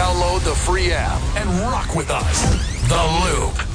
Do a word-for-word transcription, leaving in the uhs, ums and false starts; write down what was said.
Download the free app and rock with us. The Loop.